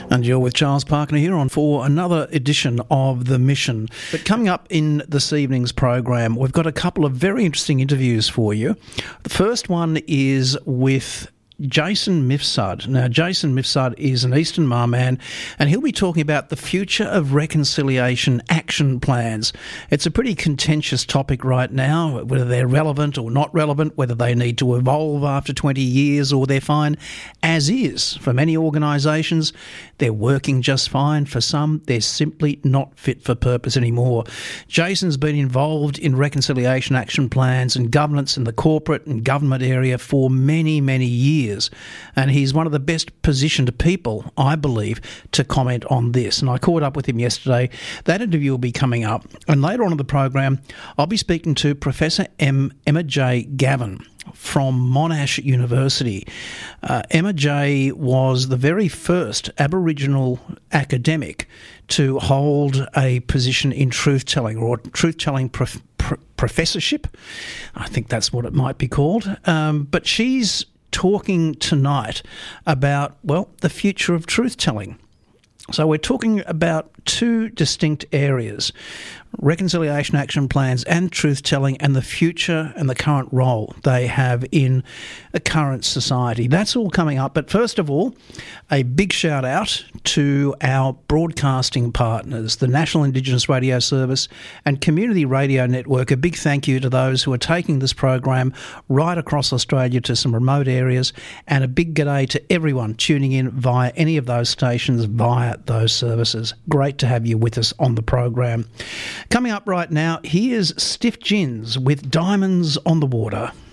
And you're with Charles Parker here on for another edition of The Mission. But coming up in this evening's program, we've got a couple of very interesting interviews for you. The first one is with Jason Mifsud. Now, Jason Mifsud is an Eastern Marman, and he'll be talking about the future of reconciliation action plans. It's a pretty contentious topic right now, whether they're relevant or not relevant, whether they need to evolve after 20 years or they're fine as is. For many organisations, they're working just fine. For some, they're simply not fit for purpose anymore. Jason's been involved in reconciliation action plans and governance in the corporate and government area for many, many years. And he's one of the best positioned people, I believe, to comment on this. And I caught up with him yesterday. That interview will be coming up. And later on in the program, I'll be speaking to Professor Emma J. Gavin from Monash University. Emma J. was the very first Aboriginal academic to hold a position in truth-telling, or truth-telling professorship. I think that's what it might be called. But she's talking tonight about, well, the future of truth-telling. So we're talking about two distinct areas: reconciliation action plans and truth-telling, and the future and the current role they have in a current society. That's all coming up. But first of all, a big shout out to our broadcasting partners, the National Indigenous Radio Service and Community Radio Network. A big thank you to those who are taking this program right across Australia to some remote areas, and a big g'day to everyone tuning in via any of those stations, via those services. Great to have you with us on the program. Coming up right now, here's Stiff Gins with Diamonds on the Water.